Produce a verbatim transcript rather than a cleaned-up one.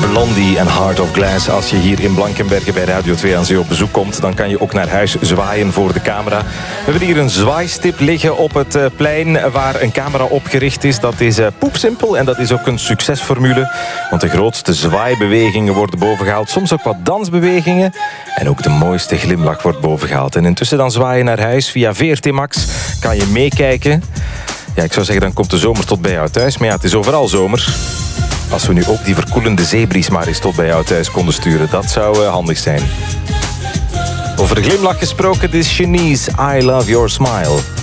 Blondie en Heart of Glass. Als je hier in Blankenberge bij Radio twee aan Zee op bezoek komt, dan kan je ook naar huis zwaaien voor de camera. We hebben hier een zwaaistip liggen op het plein waar een camera opgericht is. Dat is poepsimpel en dat is ook een succesformule. Want de grootste zwaaibewegingen worden bovengehaald. Soms ook wat dansbewegingen. En ook de mooiste glimlach wordt bovengehaald. En intussen dan zwaaien naar huis via V R T Max. Kan je meekijken. Ja, ik zou zeggen, dan komt de zomer tot bij jou thuis. Maar ja, het is overal zomer. Als we nu ook die verkoelende zeebries maar eens tot bij jou thuis konden sturen. Dat zou uh, handig zijn. Over de glimlach gesproken, dit is Shanice, I Love Your Smile.